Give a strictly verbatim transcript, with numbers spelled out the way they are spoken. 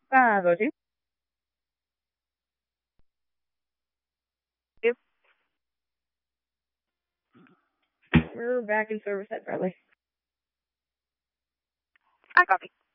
Five oh two. Yep, we're back in service at Bradley. I copy.